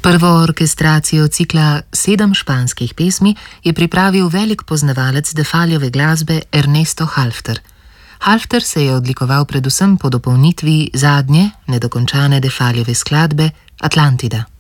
Prvo orkestracijo cikla 7 španskih pesmi je pripravil velik poznavalec Defaljeve glasbe Ernesto Halffter. Halffter se je odlikoval predvsem po dopolnitvi zadnje, nedokončane Defaljeve skladbe Atlantida.